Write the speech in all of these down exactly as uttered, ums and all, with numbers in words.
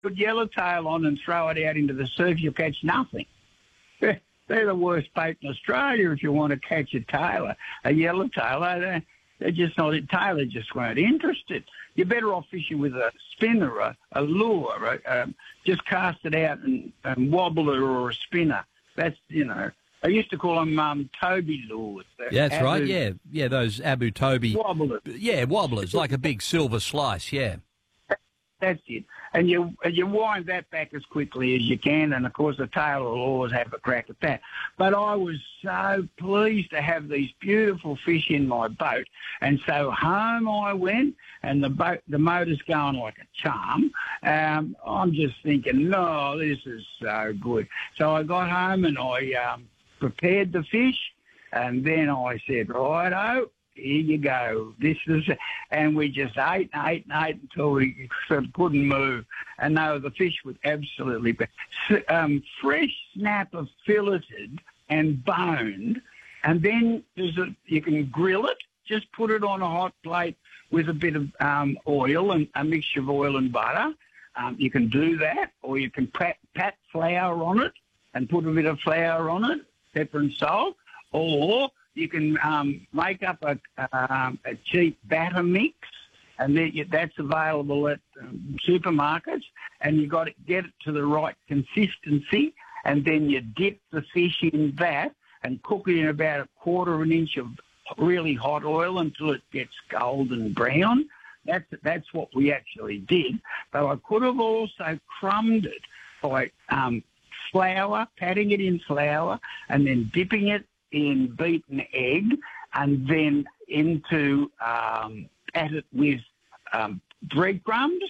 put yellowtail on and throw it out into the surf, you'll catch nothing. They're the worst bait in Australia if you want to catch a tailor, a yellowtail. They're, they're just not, tailor just weren't interested. You're better off fishing with a spinner, a, a lure, a, um, just cast it out and, and wobble it, or a spinner. That's, you know, I used to call them um, Toby lures. Yeah, that's Abu, right, yeah. Yeah, those Abu Toby. Wobblers. Yeah, wobblers, like a big silver slice, yeah. That's it. And you and you wind that back as quickly as you can, and, of course, the tailor will always have a crack at that. But I was so pleased to have these beautiful fish in my boat, and so home I went, and the boat, the motor's going like a charm. Um, I'm just thinking, no, this is so good. So I got home and I um, prepared the fish, and then I said, righto, here you go. This is, and we just ate and ate and ate until we sort of couldn't move. And no, the fish was absolutely um, fresh snapper, filleted and boned. And then there's a, you can grill it. Just put it on a hot plate with a bit of um, oil and a mixture of oil and butter. Um, you can do that, or you can pat, pat flour on it and put a bit of flour on it, pepper and salt, or you can um, make up a, um, a cheap batter mix, and then you, that's available at um, supermarkets, and you've got to get it to the right consistency, and then you dip the fish in that and cook it in about a quarter of an inch of really hot oil until it gets golden brown. That's, that's what we actually did. But I could have also crumbed it by um, flour, patting it in flour, and then dipping it in beaten egg, and then into um, at it with um, breadcrumbs,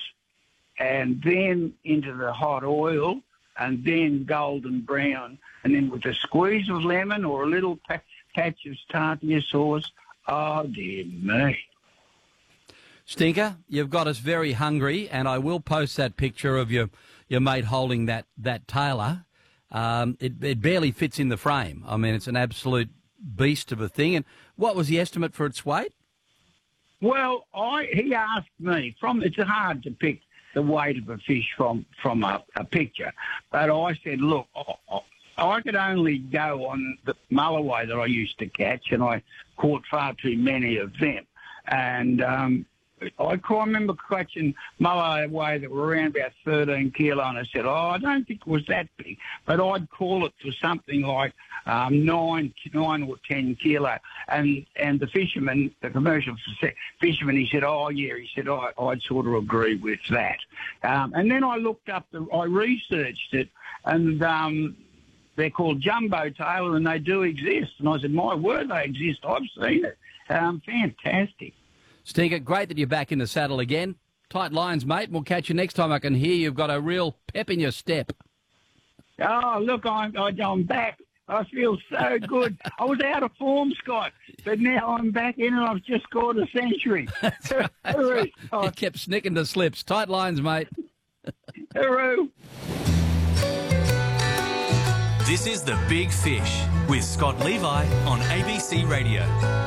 and then into the hot oil, and then golden brown, and then with a squeeze of lemon or a little patch of tartar sauce. Oh, dear me. Stinker, you've got us very hungry, and I will post that picture of your, your mate holding that, that tailor. Um, it, it barely fits in the frame. I mean, it's an absolute beast of a thing. And what was the estimate for its weight? Well, I he asked me, from it's hard to pick the weight of a fish from, from a, a picture, but I said, look, I, I could only go on the mulloway that I used to catch, and I caught far too many of them. And um, I can remember catching mulloway that were around about thirteen kilo, and I said, oh, I don't think it was that big, but I'd call it for something like um, nine, nine or ten kilo. And and the fisherman, the commercial fisherman, he said, oh yeah, he said, I, I'd sort of agree with that. Um, and then I looked up, the, I researched it, and um, they're called jumbo tailor, and they do exist. And I said, my word, they exist. I've seen it. Um, fantastic. Stinker, great that you're back in the saddle again. Tight lines, mate. We'll catch you next time. I can hear you've got a real pep in your step. Oh, look, I'm, I'm back. I feel so good. I was out of form, Scott, but now I'm back in and I've just scored a century. That's right, that's right. You kept snicking to slips. Tight lines, mate. Hooroo. This is The Big Fish with Scott Levi on A B C Radio.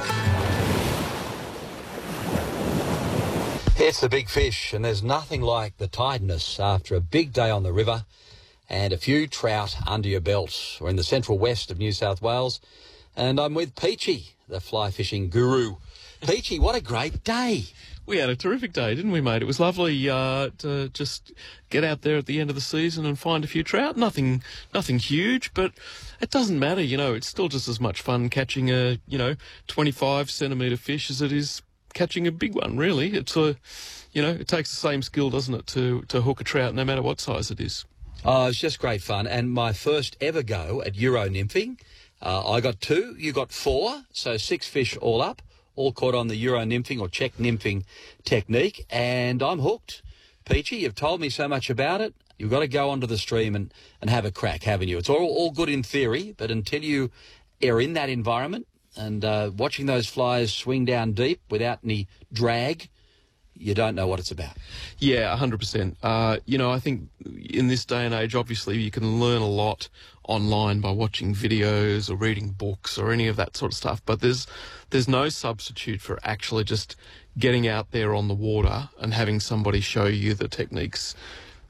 It's The Big Fish, and there's nothing like the tiredness after a big day on the river and a few trout under your belt. We're in the central west of New South Wales, and I'm with Peachy, the fly fishing guru. Peachy, what a great day. We had a terrific day, didn't we, mate? It was lovely uh, to just get out there at the end of the season and find a few trout. Nothing nothing huge, but it doesn't matter, you know. It's still just as much fun catching a, you know, twenty-five centimetre fish as it is catching a big one, really. It's a, you know, it takes the same skill, doesn't it, to, to hook a trout no matter what size it is. Oh, it's just great fun. And my first ever go at Euro nymphing, uh, I got two, you got four, so six fish all up, all caught on the Euro nymphing or Czech nymphing technique, and I'm hooked. Peachy, you've told me so much about it. You've got to go onto the stream and, and have a crack, haven't you? It's all, all good in theory, but until you are in that environment and uh, watching those flies swing down deep without any drag, you don't know what it's about. Yeah, one hundred percent. Uh, you know, I think in this day and age, obviously, you can learn a lot online by watching videos or reading books or any of that sort of stuff. But there's there's no substitute for actually just getting out there on the water and having somebody show you the techniques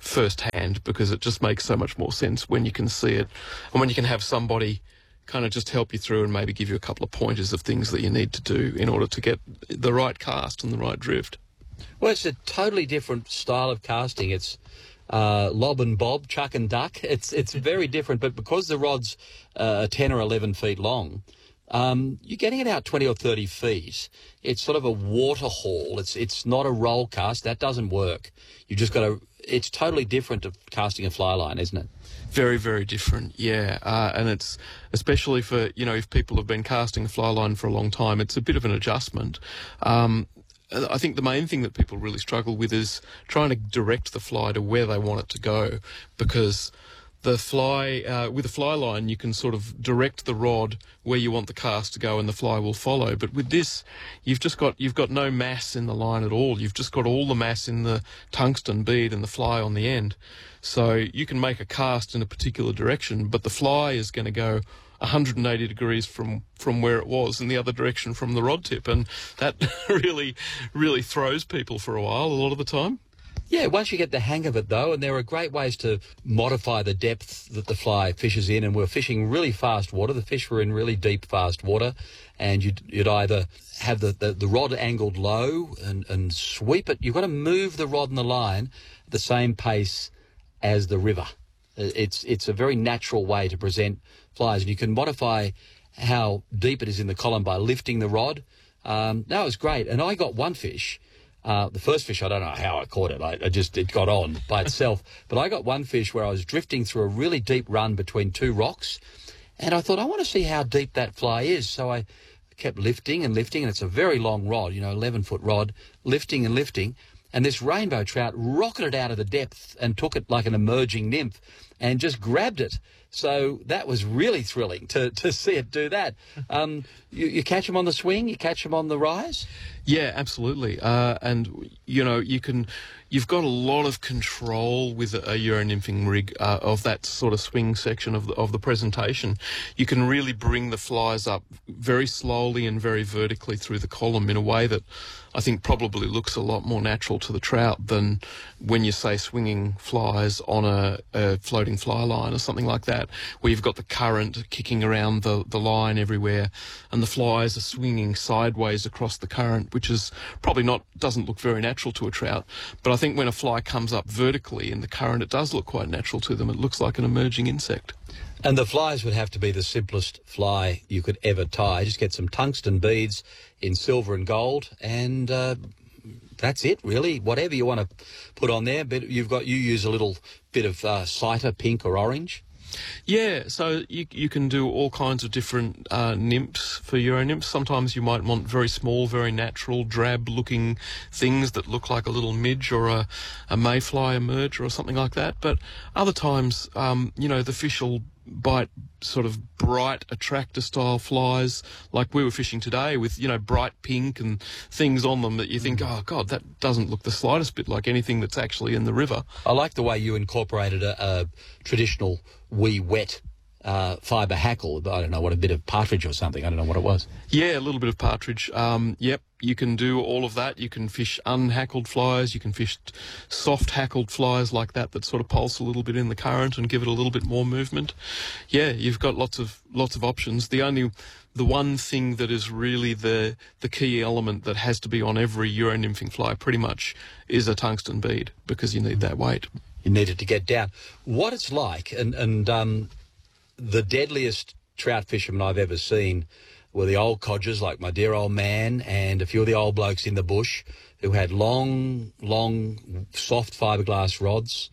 firsthand, because it just makes so much more sense when you can see it and when you can have somebody kind of just help you through and maybe give you a couple of pointers of things that you need to do in order to get the right cast and the right drift. Well, it's a totally different style of casting. It's uh, lob and bob, chuck and duck. It's it's very different, but because the rod's uh, ten or eleven feet long, um, you're getting it out twenty or thirty feet. It's sort of a water haul. It's it's not a roll cast. That doesn't work. You've just got to. It's totally different to casting a fly line, isn't it? Very, very different, yeah. Uh, and it's especially for, you know, if people have been casting a fly line for a long time, it's a bit of an adjustment. Um, I think the main thing that people really struggle with is trying to direct the fly to where they want it to go, because the fly, uh, with a fly line, you can sort of direct the rod where you want the cast to go and the fly will follow. But with this, you've just got, you've got no mass in the line at all. You've just got all the mass in the tungsten bead and the fly on the end. So you can make a cast in a particular direction, but the fly is going to go one hundred eighty degrees from, from where it was in the other direction from the rod tip. And that really, really throws people for a while, a lot of the time. Yeah, once you get the hang of it, though, and there are great ways to modify the depth that the fly fishes in, and we're fishing really fast water. The fish were in really deep, fast water, and you'd, you'd either have the, the, the rod angled low and, and sweep it. You've got to move the rod and the line at the same pace as the river. It's, it's a very natural way to present flies, and you can modify how deep it is in the column by lifting the rod. Um, that was great, and I got one fish. Uh, the first fish, I don't know how I caught it. I, I just, it got on by itself. But I got one fish where I was drifting through a really deep run between two rocks. And I thought, I want to see how deep that fly is. So I kept lifting and lifting. And it's a very long rod, you know, eleven foot rod, lifting and lifting. And this rainbow trout rocketed out of the depth and took it like an emerging nymph and just grabbed it. So that was really thrilling to, to see it do that. Um, you, you catch them on the swing, you catch them on the rise? Yeah, absolutely. Uh, and, you know, you can, you've got a lot of control with a, a Euro-nymphing rig uh, of that sort of swing section of the, of the presentation. You can really bring the flies up very slowly and very vertically through the column in a way that I think probably looks a lot more natural to the trout than when you say swinging flies on a, a floating fly line or something like that, where you've got the current kicking around the, the line everywhere and the flies are swinging sideways across the current, which is probably not, doesn't look very natural to a trout. But I think when a fly comes up vertically in the current, it does look quite natural to them. It looks like an emerging insect. And the flies would have to be the simplest fly you could ever tie. Just get some tungsten beads in silver and gold, and uh, that's it, really. Whatever you want to put on there, but you've got you use a little bit of uh, cider, pink or orange. Yeah, so you you can do all kinds of different uh, nymphs for Euro nymphs. Sometimes you might want very small, very natural, drab-looking things that look like a little midge or a, a mayfly emerger or something like that. But other times, um, you know, the fish will bite sort of bright attractor style flies like we were fishing today with, you know, bright pink and things on them that you think, oh God, that doesn't look the slightest bit like anything that's actually in the river. I like the way you incorporated a, a traditional wee wet uh, fibre hackle. I don't know, what, a bit of partridge or something. I don't know what it was. Yeah, a little bit of partridge. Um, yep, you can do all of that. You can fish unhackled flies. You can fish soft hackled flies like that that sort of pulse a little bit in the current and give it a little bit more movement. Yeah, you've got lots of lots of options. The only, the one thing that is really the the key element that has to be on every Euro nymphing fly pretty much is a tungsten bead, because you need that weight. You need it to get down. What it's like, and and um, the deadliest trout fishermen I've ever seen were the old codgers like my dear old man and a few of the old blokes in the bush who had long, long, soft fiberglass rods,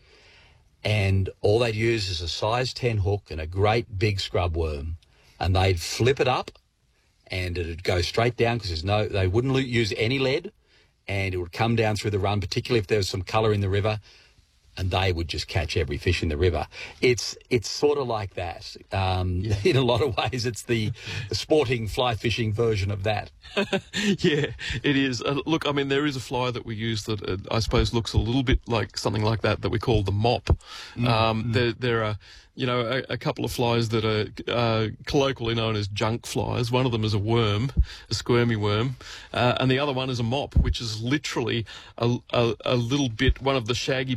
and all they'd use is a size ten hook and a great big scrub worm, and they'd flip it up and it'd go straight down because there's no, they wouldn't use any lead, and it would come down through the run, particularly if there was some colour in the river, and they would just catch every fish in the river. It's it's sort of like that. Um, yeah. In a lot of ways, it's the, the sporting fly fishing version of that. Yeah, it is. Uh, look, I mean, there is a fly that we use that uh, I suppose looks a little bit like something like that that we call the mop. Mm, um, mm. There, there are, you know, a, a couple of flies that are uh, colloquially known as junk flies. One of them is a worm, a squirmy worm, uh, and the other one is a mop, which is literally a, a, a little bit, one of the shaggy bits off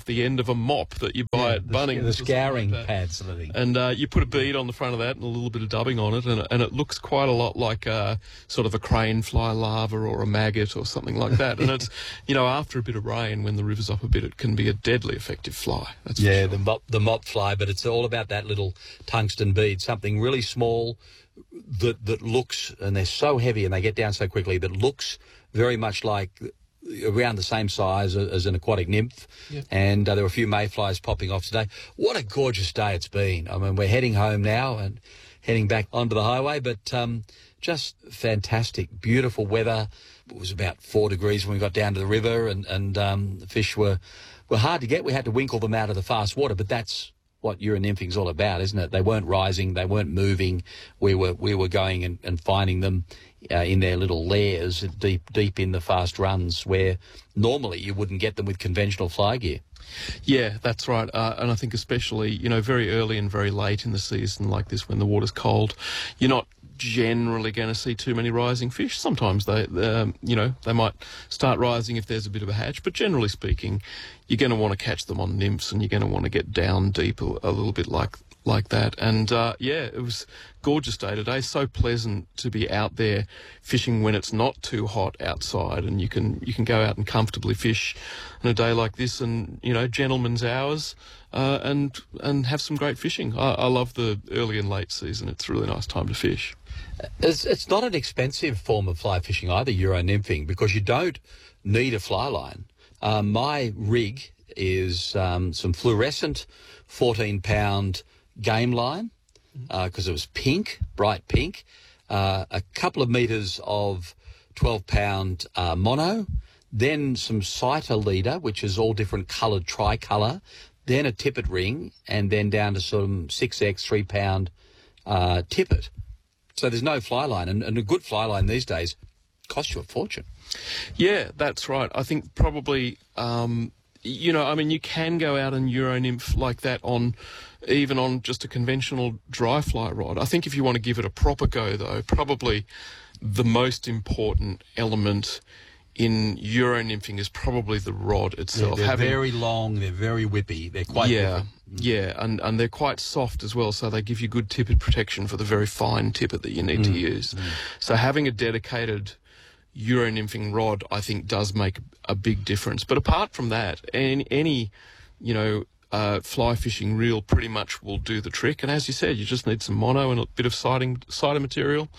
the end of a mop that you buy Yeah, at the, Bunnings. the or something scouring like that. pad sort of thing. And uh, you put a bead on the front of that and a little bit of dubbing on it, and, and it looks quite a lot like uh, sort of a crane fly larva or a maggot or something like that. And it's, you know, after a bit of rain, when the river's up a bit, it can be a deadly effective fly. That's Yeah, for sure. the mop, the mop fly, but it's all about that little tungsten bead, something really small that that looks, and they're so heavy and they get down so quickly, that looks very much like around the same size as an aquatic nymph. Yep. And uh, there were a few mayflies popping off today. What a gorgeous day it's been. I mean, we're heading home now and heading back onto the highway, but um, just fantastic, beautiful weather. It was about four degrees when we got down to the river, and, and um, the fish were, were hard to get. We had to winkle them out of the fast water, but that's what uronymphing's all about, isn't it? They weren't rising, they weren't moving. We were we were going and, and finding them uh, in their little lairs deep deep in the fast runs, where normally you wouldn't get them with conventional fly gear. Yeah, that's right. Uh, and I think especially, you know, very early and very late in the season like this, when the water's cold, you're not generally going to see too many rising fish. Sometimes they, um, you know, they might start rising if there's a bit of a hatch, but generally speaking, you're going to want to catch them on nymphs, and you're going to want to get down deep a, a little bit like like that. And uh, yeah, it was gorgeous day today. So pleasant to be out there fishing when it's not too hot outside, and you can you can go out and comfortably fish on a day like this, and you know, gentlemen's hours, uh, and and have some great fishing. I, I love the early and late season. It's a really nice time to fish. It's, it's not an expensive form of fly fishing either, Euro nymphing, because you don't need a fly line. Um, my rig is um, some fluorescent fourteen pound game line, because uh, it was pink, bright pink, uh, a couple of metres of twelve pound uh, mono, then some Cyta leader, which is all different coloured tricolour, then a tippet ring, and then down to some six X three pound uh, tippet. So there's no fly line, and, and a good fly line these days costs you a fortune. Yeah, that's right. I think probably, um, you know, I mean, you can go out and Euro nymph like that on, even on just a conventional dry fly rod. I think if you want to give it a proper go, though, probably the most important element in Euro nymphing is probably the rod itself. Yeah, they're Having, very long, they're very whippy, they're quite yeah, different. yeah, and, and they're quite soft as well, so they give you good tippet protection for the very fine tippet that you need mm. to use. Mm. So having a dedicated Euro nymphing rod, I think, does make a big difference. But apart from that, any, any you know, uh, fly fishing reel pretty much will do the trick. And as you said, you just need some mono and a bit of siding, cider material,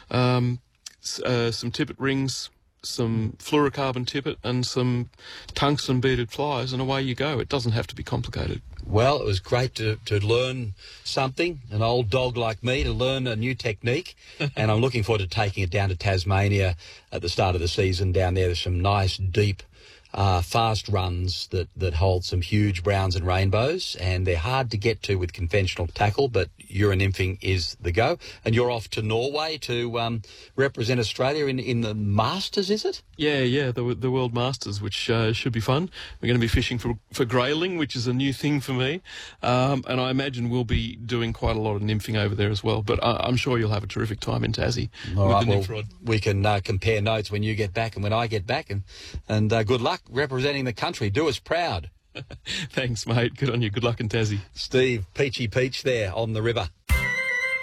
um, uh, some tippet rings, some fluorocarbon tippet, and some tungsten beaded flies, and away you go. It doesn't have to be complicated. Well, it was great to, to learn something, an old dog like me, to learn a new technique, and I'm looking forward to taking it down to Tasmania at the start of the season. Down there, there's some nice, deep, uh, fast runs that, that hold some huge browns and rainbows, and they're hard to get to with conventional tackle, but Euro nymphing is the go. And you're off to Norway to um, represent Australia in, in the Masters, is it? Yeah, yeah, the the World Masters, which uh, should be fun. We're going to be fishing for for grayling, which is a new thing for me, um, and I imagine we'll be doing quite a lot of nymphing over there as well. But I, I'm sure you'll have a terrific time in Tassie All with right, the well, nymph rod. We can uh, compare notes when you get back and when I get back, and and uh, good luck representing the country. Do us proud. Thanks, mate. Good on you. Good luck in Tassie. Steve Peachy Peach there on the river.